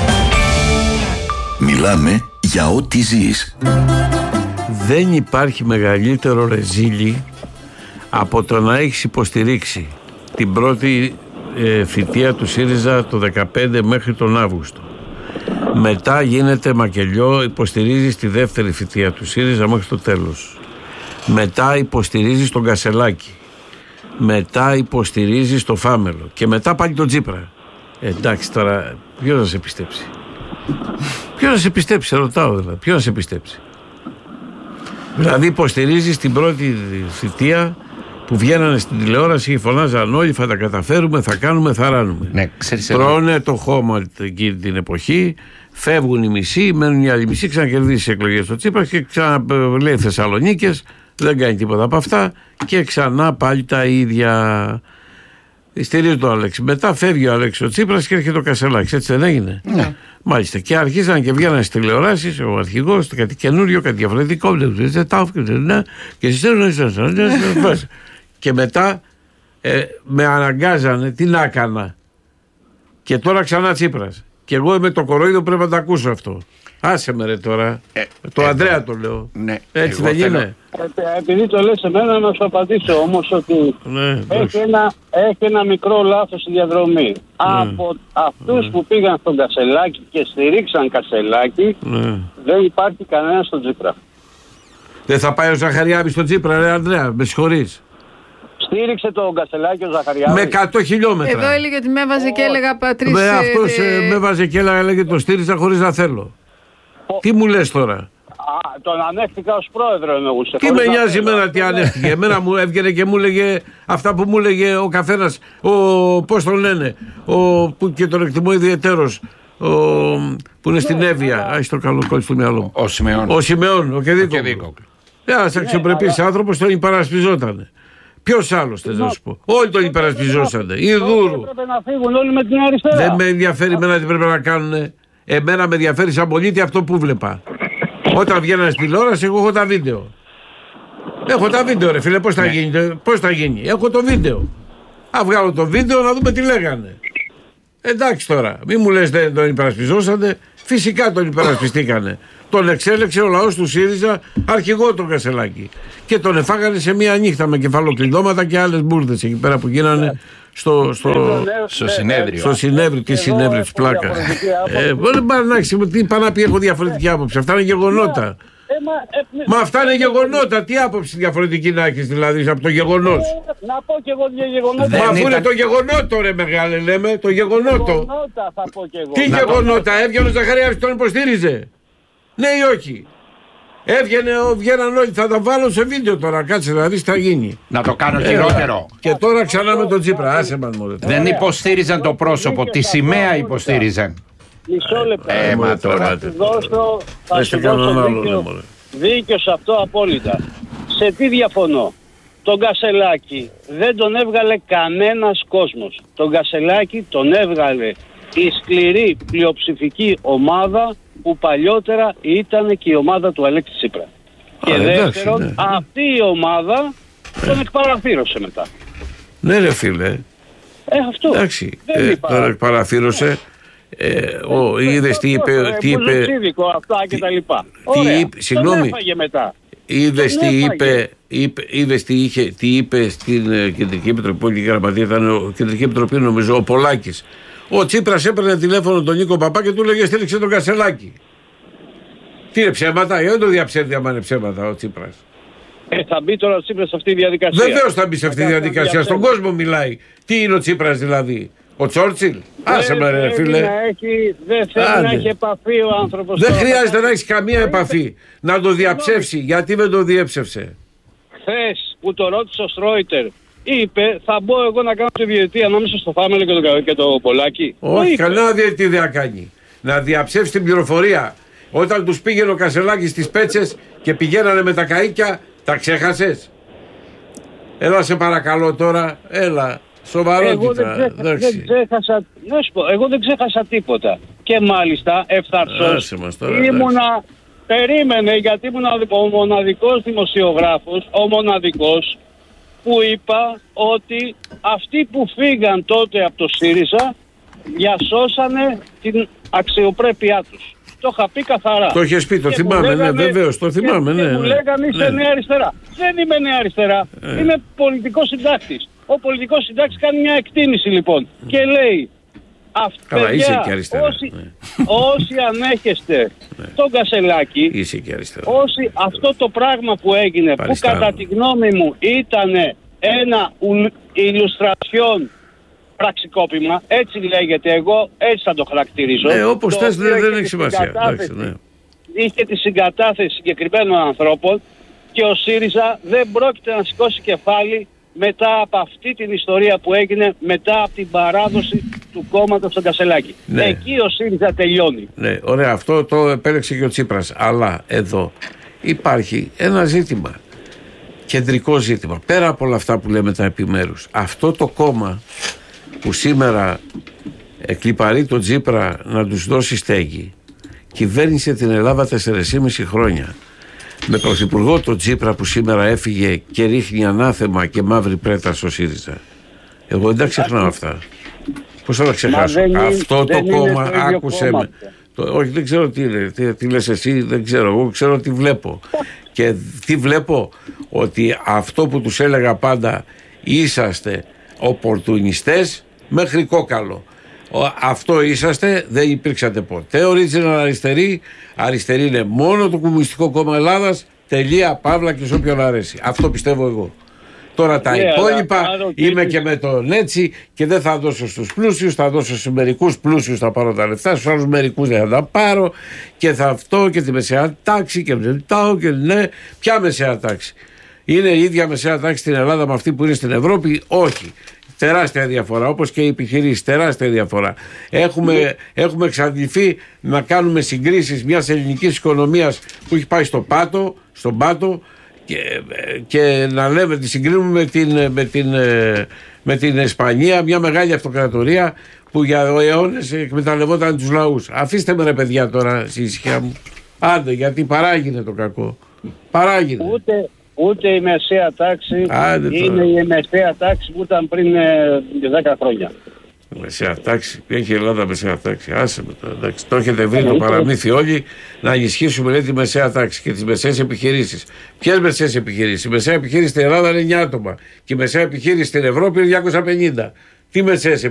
Μιλάμε για ό,τι ζεις. Δεν υπάρχει μεγαλύτερο ρεζίλι από το να έχεις υποστηρίξει την πρώτη ε, θητεία του ΣΥΡΙΖΑ το δεκαπέντε μέχρι τον Αύγουστο. Μετά γίνεται μακελιό, υποστηρίζεις τη δεύτερη θητεία του ΣΥΡΙΖΑ μέχρι το τέλος. Μετά υποστηρίζεις τον Κασελάκη. Μετά υποστηρίζεις το Φάμελο. Και μετά πάλι τον Τσίπρα. Ε, εντάξει τώρα, ποιος θα σε πιστέψει? Ποιος θα σε πιστέψει, σε ρωτάω δηλαδή. Ποιος θα σε πιστέψει? Δηλαδή υποστηρίζεις την πρώτη θητεία που βγαίνανε στην τηλεόραση και φωνάζαν όλοι θα τα καταφέρουμε, θα κάνουμε, θα ράνουμε. Ναι, ξέρεις, τρώνε το χώμα εκείνη την εποχή, φεύγουν οι μισοί, μένουν οι άλλοι μισοί, ξανακερδίσει τις εκλογές στο Τσίπρα και ξαναλέει Θεσσαλονίκες, δεν κάνει τίποτα από αυτά και ξανά πάλι τα ίδια. Στηρίζει το Αλέξη. Μετά φεύγει ο Αλέξη ο Τσίπρας και έρχεται ο Κασελάκης. Έτσι δεν έγινε? Ναι. Μάλιστα. Και αρχίζαν και βγαίναν στις τηλεοράσεις ο αρχηγός, κάτι καινούριο, κάτι διαφορετικό. Και μετά ε, με αναγκάζανε, τι να έκανα. Και τώρα ξανά Τσίπρας. Και εγώ είμαι το κορόιδο, πρέπει να το ακούσω αυτό. Άσε με ρε τώρα. Ε, το ε, Ανδρέα ε, το λέω. Ναι, έτσι δεν είναι? Ε, επειδή το λες εμένα, να σου απαντήσω όμως ότι ναι, έχει, ένα, έχει ένα μικρό λάθος στη διαδρομή. Ναι. Από αυτούς ναι. που πήγαν στον Κασελάκη και στηρίξαν Κασελάκη, ναι. δεν υπάρχει κανένα στον Τσίπρα. Δεν θα πάει ο Ζαχαριάδης στον Τσίπρα, ρε Ανδρέα, με συγχωρείς. Στήριξε τον Κασελάκη ο Ζαχαριάδης. Με εκατό χιλιόμετρα. Εδώ έλεγε ότι με έβαζε και έλεγα πατρίς. Με αυτός ε, με έβαζε και έλεγα, έλεγε το στήριζα χωρίς να θέλω. Ο... Τι μου λες τώρα? Α, τον ανέχτηκα ως πρόεδρο εννοούσε. Τι με νοιάζει εμένα τι ανέχτηκε? Εμένα μου έβγαινε και μου έλεγε αυτά που μου έλεγε ο καθένας. Ο, πώς τον λένε, ο, που και τον εκτιμώ ιδιαιτέρως, ο, που είναι στην Εύβοια. Α, το καλό κόλλη στο μυαλό μου. Ο Σιμεών. Ο Σιμεών, ο Κεδίκοκλου. Ένας αξιοπρεπής άνθρωπος τον υπερασπιζότανε. Ποιος άλλος θες να σου πω? Όλοι τον υπερασπιζόσανε. Η Δούρου. Πρέπει να φύγουν όλοι με την αριστερά. Δεν με ενδιαφέρει εμένα τι πρέπει να κάνουν. Εμένα με ενδιαφέρει σαν πολίτη αυτό που βλέπα. Όταν βγαίνανε στην τηλεόραση, εγώ έχω τα βίντεο. Έχω τα βίντεο, ρε φίλε. Πώς θα γίνει? Πώς θα γίνει? Έχω το βίντεο. Α, βγάλω το βίντεο να δούμε τι λέγανε. Εντάξει τώρα, μη μου λες δεν τον υπερασπιζόσατε. Φυσικά τον υπερασπιστήκανε. Τον εξέλεξε ο λαός του ΣΥΡΙΖΑ αρχηγό τον Κασελάκη. Και τον εφάγανε σε μία νύχτα με κεφαλοκλειδώματα και άλλες μπουρδες εκεί πέρα που γίνανε στο, στο, στο συνέδριο. Στο συνέδριο, τι συνέδριο της πλάκα. Ε, δεν πάει να έχει, τι πάει να πει, έχω διαφορετική άποψη. Αυτά είναι γεγονότα. Μα αυτά είναι γεγονότα. Τι άποψη διαφορετική να έχεις δηλαδή από το γεγονός? Να πω και εγώ δύο γεγονότα. Μα αφού είναι το γεγονότο ρε μεγάλε λέμε, το γεγονότο. Τι γεγονότα? Έβγαινε ο Ζαχαριάδης τον υποστήριζε? Ναι ή όχι? Έβγαινε, βγαίναν όλοι, θα τα βάλω σε βίντεο τώρα, κάτσε να δεις τι θα γίνει. Να το κάνω χειρότερο. Και τώρα ξανά με τον Τσίπρα, άσε μας μόνο. Δεν υποστήριζαν το πρόσωπο, τη σημαία υποστήριζαν. Μισό λεπτό. Ε, μα τώρα. Θα σου δώσω, θα σου δώσω δίκιο, δίκιο σε αυτό απόλυτα. Σε τι διαφωνώ? Τον Κασελάκη δεν τον έβγαλε κανένας κόσμος. Τον Κασελάκη τον έβγαλε η σκληρή πλειοψηφική ομάδα που παλιότερα ήταν και η ομάδα του Αλέξη Τσίπρα. Α, και εντάξει, δεύτερον, ναι. αυτή η ομάδα τον εκπαραθύρωσε μετά. Ναι ρε φίλε. Ε, αυτό. Εντάξει, ε, τον εκπαραθύρωσε. Ε, ο, είδες τι είπε, τι είπε, αυτά και τα λοιπά. Τι είπε, συγγνώμη, μετά. Είδες τι είπε, είπε, είδες τι, είχε, τι είπε στην uh, Κεντρική Επιτροπή, Πολιτική Γραμματεία, ήταν ο Κεντρική Επιτροπή νομίζω, ο Πολάκης. Ο Τσίπρας έπαιρνε τηλέφωνο τον Νίκο Παπά και του λέγε στήριξε τον Κασελάκη. Τι είναι ψέματα? Δεν το διαψεύδει άμα είναι ψέματα ο Τσίπρας. Ε, θα μπει τώρα ο Τσίπρας σε αυτή τη διαδικασία. Βεβαίως θα μπει σε αυτή τη διαδικασία. Στον κόσμο μιλάει. Τι είναι ο Τσίπρας δηλαδή? Ο Τσόρτσιλ? Άσε με ρε φίλε. Έχει, δεν θέλει να έχει επαφή ο άνθρωπος. Δεν χρειάζεται να έχει καμία επαφή. Να το διαψεύσει. Γιατί δεν το διέψευσε? Χθες που το ρώτησε ο Στρόιτερ, είπε θα μπω εγώ να κάνω τη διαιτητή ανάμεσα στο Φάμελο και το, και το Πολάκη. Όχι, κανένα διαιτητή δεν θα κάνει. Να διαψεύσει την πληροφορία. Όταν τους πήγαινε ο Κασελάκης στις Πέτσες και πηγαίνανε με τα καΐκια, τα ξέχασες? Έλα σε παρακαλώ τώρα, έλα. Σοβαρότητα. Εγώ δεν ξέχασα, δεν ξέχασα, να σου πω, εγώ δεν ξέχασα τίποτα. Και μάλιστα ευθαρσώς ήμουνα, περίμενε γιατί ήμουν ο μοναδικός δημοσιογράφος, ο μοναδικός που είπα ότι αυτοί που φύγαν τότε από το ΣΥΡΙΖΑ διασώσανε την αξιοπρέπειά τους. Το είχα πει καθαρά. Το είχες πει, το και θυμάμαι, λέγανε, ναι, βεβαίως, το θυμάμαι, και, ναι. Και μου ναι, λέγανε είσαι ναι. νέα αριστερά. Δεν είμαι νέα αριστερά, ε. είμαι πολιτικός συντάκτης. Ο πολιτικός συντάκτης κάνει μια εκτίμηση λοιπόν mm. και λέει Καλά, παιδιά, είσαι και αριστερά. Όσοι, ναι. όσοι ανέχεστε ναι. τον Κασελάκη, είσαι και αριστερά. Όσοι αυτό το πράγμα που έγινε, Παριστάνω. που κατά τη γνώμη μου ήταν ένα ηλουστρασιόν πραξικόπημα, έτσι λέγεται, εγώ έτσι θα το χαρακτηρίζω. Ναι, όπως θες δεν, δεν έχει σημασία. Ναι. Είχε τη συγκατάθεση συγκεκριμένων ανθρώπων και ο ΣΥΡΙΖΑ δεν πρόκειται να σηκώσει κεφάλι μετά από αυτή την ιστορία που έγινε, μετά από την παράδοση του κόμματος στον Κασελάκη. Ναι. Εκεί ο ΣΥΡΙΖΑ τελειώνει. Ναι, ωραία, αυτό το επέλεξε και ο Τσίπρας. Αλλά εδώ υπάρχει ένα ζήτημα, κεντρικό ζήτημα, πέρα από όλα αυτά που λέμε τα επιμέρους. Αυτό το κόμμα που σήμερα εκλιπαρεί τον Τσίπρα να τους δώσει στέγη, κυβέρνησε την Ελλάδα τεσσεράμισι χρόνια. Με πρωθυπουργό τον Τσίπρα που σήμερα έφυγε και ρίχνει ανάθεμα και μαύρη πρέτα στο ΣΥΡΙΖΑ. Εγώ δεν τα ξεχνάω αυτά. Πώς θα τα ξεχάσω? Αυτό το κόμμα, άκουσε με. Το, όχι, δεν ξέρω τι είναι, τι, τι λες εσύ, δεν ξέρω. Εγώ ξέρω τι βλέπω. Και τι βλέπω? Ότι αυτό που τους έλεγα πάντα, είσαστε οπορτουνιστές μέχρι κόκαλο. Αυτό είσαστε, δεν υπήρξατε ποτέ original αριστεροί. Αριστεροί είναι μόνο το Κομμουνιστικό Κόμμα Ελλάδας. Τελεία, παύλα και σε όποιον αρέσει. Αυτό πιστεύω εγώ. Τώρα τα yeah, υπόλοιπα αλλά, είμαι και με τον έτσι και δεν θα δώσω στους πλούσιους, θα δώσω στους μερικούς πλούσιους, θα πάρω τα λεφτά, στους άλλους μερικούς δεν θα τα πάρω και θα αυτό και τη μεσαία τάξη και μετά και ναι. Ποια μεσαία τάξη? Είναι η ίδια μεσαία τάξη στην Ελλάδα με αυτή που είναι στην Ευρώπη? Όχι. Τεράστια διαφορά, όπως και οι επιχειρήσεις, τεράστια διαφορά. Έχουμε, έχουμε εξαντληθεί να κάνουμε συγκρίσεις μιας ελληνικής οικονομίας που έχει πάει στο πάτο, στον πάτο και, και να λέμε, τη συγκρίνουμε με την, με, την, με την Ισπανία, μια μεγάλη αυτοκρατορία που για αιώνες εκμεταλλευόταν τους λαούς. Αφήστε με ρε παιδιά τώρα στη ησυχία μου. Άντε, γιατί παράγινε το κακό. Παράγινε. Ούτε... Ούτε η μεσαία τάξη. Άντε, είναι η μεσαία τάξη που ήταν πριν δέκα χρόνια. Μεσαία τάξη, έχει η Ελλάδα μεσαία τάξη. Άσε με το, εντάξει. Το έχετε βρει το παραμύθι όλοι να ενισχύσουμε, λέει, τη μεσαία τάξη και τις μεσαίες επιχειρήσεις. Ποιες μεσαίες επιχειρήσεις? Η μεσαία επιχείρηση στην Ελλάδα είναι εννιά άτομα και η μεσαία επιχείρηση στην Ευρώπη είναι διακόσια πενήντα. Τι μεσαίες